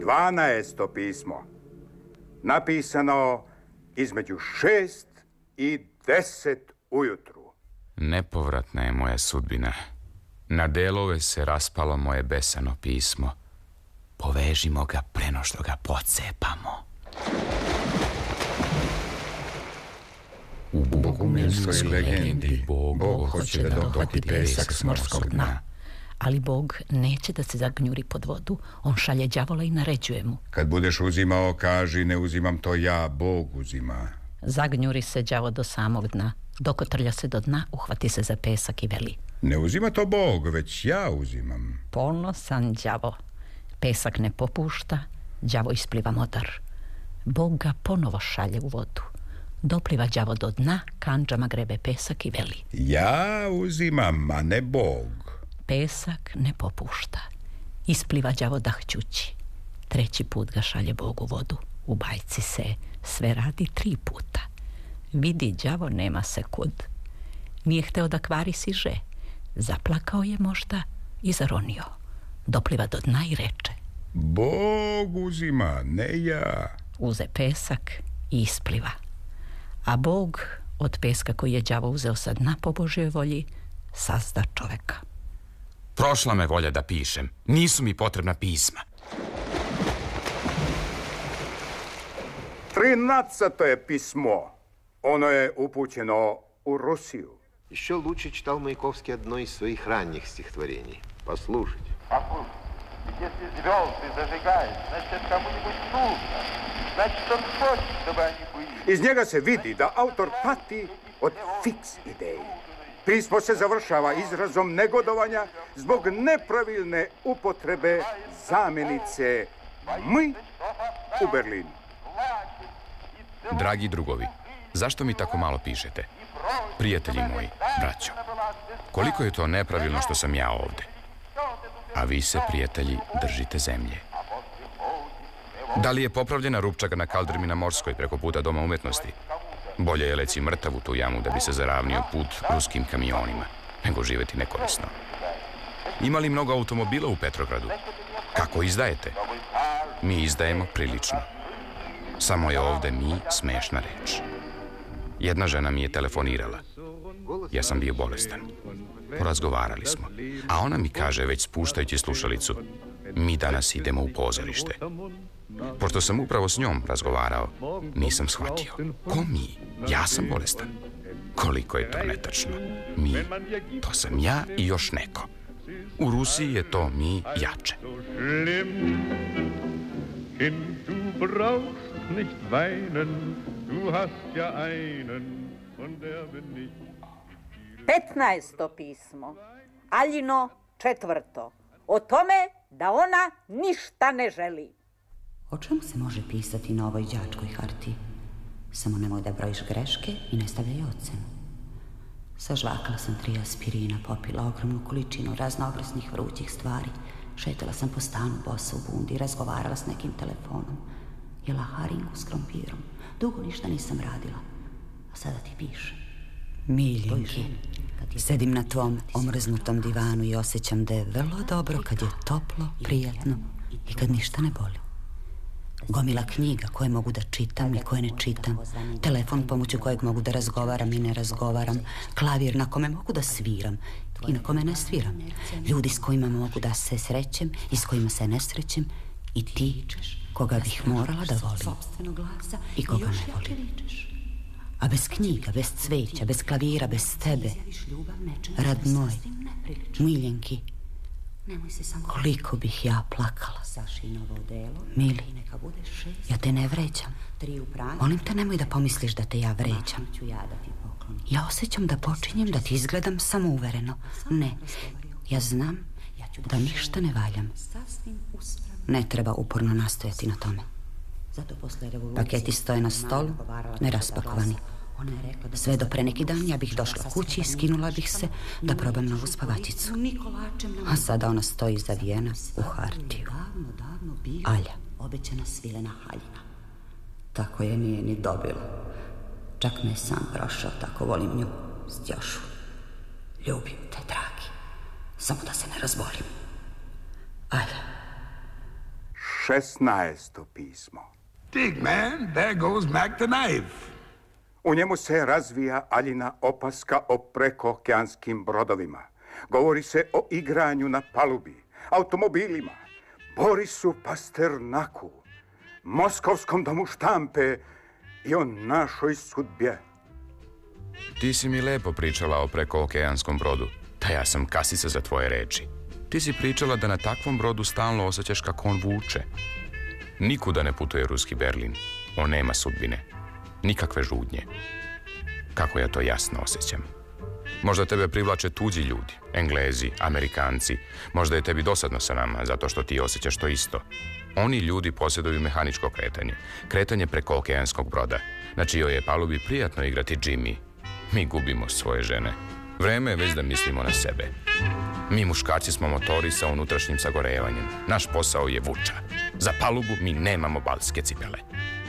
12. pismo. Napisano između 6 i 10 ujutru. Nepovratna je moja sudbina. Na delove se raspalo moje besano pismo. Povežimo ga preno što ga pocepamo. U bogumirskoj legendi Bog hoće da dohvati pesak s morskog dna. Ali Bog neće da se zagnjuri pod vodu. On šalje đavola i naređuje mu. Kad budeš uzimao, kaži, ne uzimam to ja, Bog uzima. Zagnjuri se đavo do samog dna. Dokotrlja se do dna, uhvati se za pesak i veli: Ne uzima to Bog, već ja uzimam. Ponosan đavo. Pesak ne popušta, đavo ispliva motor. Bog ga ponovo šalje u vodu. Dopliva đavo do dna, kandžama grebe pesak i veli: Ja uzimam, a ne Bog. Pesak ne popušta. Ispliva đavo dahćući. 3. put ga šalje Bog u vodu. U bajci se sve radi 3 puta. Vidi, đavo nema se kud. Nije hteo da kvari siže. Zaplakao je možda i zaronio. Dopliva do dna i reče: Bog uzima, ne ja. Uze pesak i ispliva. A Bog od peska koji je đavo uzeo sa dna po Božjoj volji sazda čoveka. Prošla me volja da pišem. Nisu mi potrebna pisma. 13. pismo. Ono je upućeno u Rusiju. Еще лучше читал Маяковский одно из своих ранних стихотворений. Послушайте. Если звезды зажигают, значит, это кому-нибудь нужно. Значит, он хочет, чтобы они были. Iz njega se vidi da autor pati od fiks ideje. Pismo se završava izrazom negodovanja zbog nepravilne upotrebe zamjenice mi u Berlinu. Dragi drugovi, zašto mi tako malo pišete? Prijatelji moji, braćo, koliko je to nepravilno što sam ja ovde. A vi se, prijatelji, držite zemlje. Da li je popravljena rupčaga na kaldrmi na Morskoj preko puta Doma umetnosti? Bolje je leci mrtav u tu jamu da bi se zaravnio put ruskim kamionima, nego živeti nekorisno. Ima li mnogo automobila u Petrogradu? Kako izdajete? Mi izdajemo prilično. Samo je ovde mi smešna reč. Jedna žena mi je telefonirala. Ja sam bio bolestan. Porazgovarali smo. A ona mi kaže, već spuštajući slušalicu: mi danas idemo u pozorište. Pošto sam upravo s njom razgovarao, nisam shvatio. Ko mi? Ja sam bolestan. Koliko je to netačno. Mi, to sam ja i još neko. U Rusiji je to mi jače. Nicht weinen, du hast ja einen, und der bin ich. 15. pismo. Aljino 4. O tome da ona ništa ne želi. O čemu se može pisati na ovoj đačkoj hartiji? Samo nemoj da brojiš greške i ne stavljaj ocenu. Sažvakala sam 3 aspirina, popila ogromnu količinu raznovrsnih vrućih stvari. Šetala sam po stanu bosa u bundi i razgovarala s nekim telefonom. Jela haringu s krompirom. Dugo ništa nisam radila. A sada ti pišem. Miljenki, sedim na tvom omrznutom divanu i osjećam da je vrlo dobro kad je toplo, prijatno i kad ništa ne boli. Gomila knjiga koje mogu da čitam i koje ne čitam. Telefon pomoću kojeg mogu da razgovaram i ne razgovaram. Klavir na kome mogu da sviram i na kome ne sviram. Ljudi s kojima mogu da se srećem i s kojima se ne srećem. I ti koga bih morala da volim i koga ne volim. A bez knjiga, bez cveća, bez klavira, bez tebe, rad moj, miljenki, koliko bih ja plakala. Mili, ja te ne vređam. Molim te, nemoj da pomisliš da te ja vređam. Ja osjećam da počinjem da ti izgledam samouvereno. Ne, ja znam da ništa ne valjam. Ne treba uporno nastojati na tome. Paketi stoje na stolu, neraspakovani. Sve do pre neki dan ja bih došla kući i skinula bih se da probam novu spavačicu. A sada ona stoji zavijena u hartiju. Alja. Obećana svilena haljina. Tako je nije ni dobila. Čak me je sam prošao, tako volim nju, Stjošu. Ljubim te, dragi. Samo da se ne razbolim. Alja. 16. pismo. Dig, man, there goes Mac the knife. U njemu se razvija Aljina opaska o prekookeanskim brodovima. Govori se o igranju na palubi, automobilima, Borisu Pasternaku, Moskovskom domu štampe i o našoj sudbje. Ti si mi lepo pričala o prekookeanskom brodu, da ja sam kasica za tvoje reči. Ti si pričala da na takvom brodu stalno osjećaš kako on vuče. Nikuda ne putuje ruski Berlin. On nema sudbine. Nikakve žudnje. Kako ja to jasno osjećam. Možda tebe privlače tuđi ljudi, Englezi, Amerikanci. Možda je tebi dosadno sa nama, zato što ti osjećaš to isto. Oni ljudi posjeduju mehaničko kretanje. Kretanje preko okeanskog broda, na čijoj je palubi prijatno igrati Jimmy. Mi gubimo svoje žene. Vreme je već da mislimo na sebe. Mi muškarci smo motori sa unutrašnjim sagorevanjem. Naš posao je vuča. Za palubu mi nemamo balske cipele.